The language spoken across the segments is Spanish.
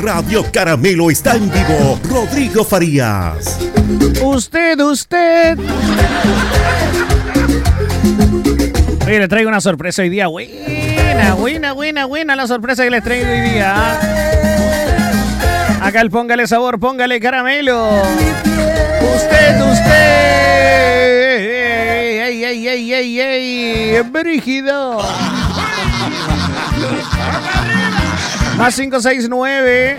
Radio Caramelo está en vivo. Rodrigo Farías. Usted. Oye, le traigo una sorpresa hoy día. Buena la sorpresa que les traigo hoy día. Acá el póngale sabor, póngale caramelo. Usted. ¡Ey! ¡Brígido! Más 569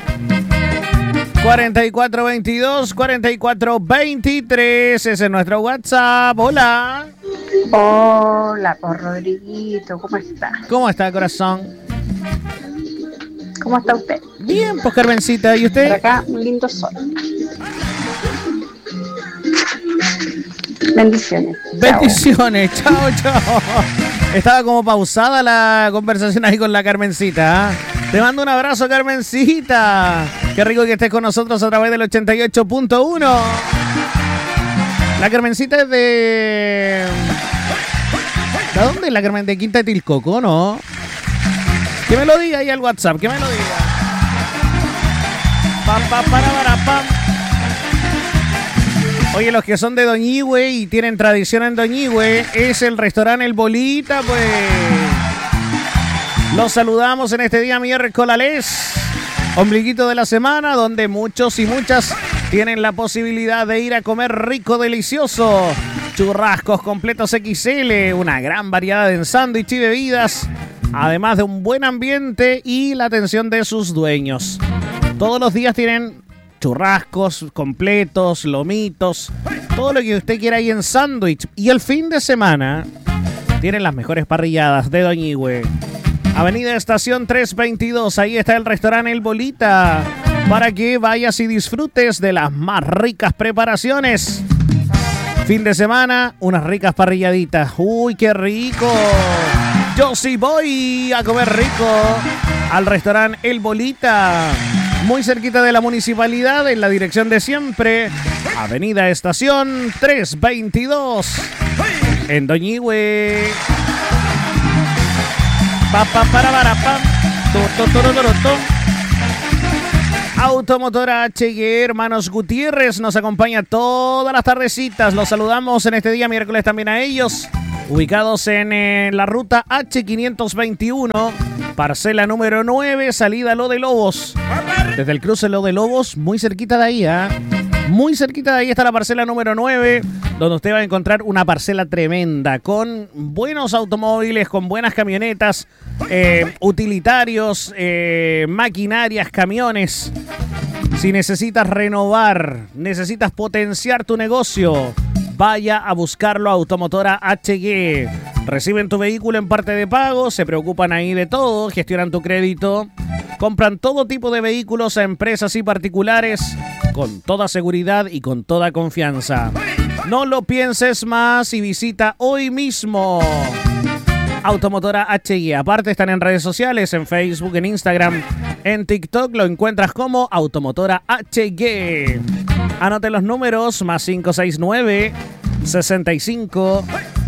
4422 4423. Ese es nuestro WhatsApp. Hola. Hola, por Rodriguito, ¿cómo está? ¿Cómo está, corazón? ¿Cómo está usted? Bien, pues Carmencita, ¿y usted? Por acá, un lindo sol. Bendiciones. Bendiciones, chao. Estaba como pausada la conversación ahí con la Carmencita. Te mando un abrazo, Carmencita. Qué rico que estés con nosotros a través del 88.1. La Carmencita es ¿de dónde es la Carmen? De Quinta de Tilcoco, ¿no? Que me lo diga ahí al WhatsApp, que me lo diga. Pam. Oye, los que son de Doñihue y tienen tradición en Doñihue, es el restaurante El Bolita, pues. Los saludamos en este día miércoles, ombliguito de la semana, donde muchos y muchas tienen la posibilidad de ir a comer rico, delicioso. Churrascos completos XL, una gran variedad en sándwich y bebidas, además de un buen ambiente y la atención de sus dueños. Todos los días tienen churrascos completos, lomitos, todo lo que usted quiera ahí en sándwich. Y el fin de semana tienen las mejores parrilladas de Doñihue. Avenida Estación 322, ahí está el restaurante El Bolita, para que vayas y disfrutes de las más ricas preparaciones. Fin de semana, unas ricas parrilladitas. ¡Uy, qué rico! Yo sí voy a comer rico al restaurante El Bolita, muy cerquita de la municipalidad, en la dirección de siempre. Avenida Estación 322, en Doñihue. Automotora HG Hermanos Gutiérrez nos acompaña todas las tardecitas. Los saludamos en este día miércoles también a ellos. Ubicados en la ruta H521, parcela número 9, salida Lo de Lobos. Desde el cruce Lo de Lobos, muy cerquita de ahí, muy cerquita de ahí está la parcela número 9, donde usted va a encontrar una parcela tremenda, con buenos automóviles, con buenas camionetas, utilitarios, maquinarias, camiones. Si necesitas renovar, necesitas potenciar tu negocio, vaya a buscarlo a Automotora HG. Reciben tu vehículo en parte de pago, se preocupan ahí de todo, gestionan tu crédito, compran todo tipo de vehículos a empresas y particulares con toda seguridad y con toda confianza. No lo pienses más y visita hoy mismo Automotora HG. Aparte están en redes sociales, en Facebook, en Instagram, en TikTok, lo encuentras como Automotora HG. Anote los números, más 569 65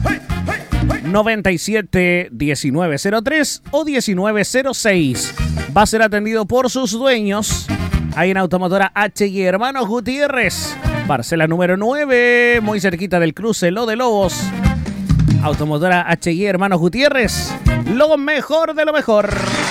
97 1903 o 1906. Va a ser atendido por sus dueños ahí en Automotora HG Hermanos Gutiérrez, parcela número 9, muy cerquita del cruce Lo de Lobos. Automotora HG Hermanos Gutiérrez, lo mejor de lo mejor.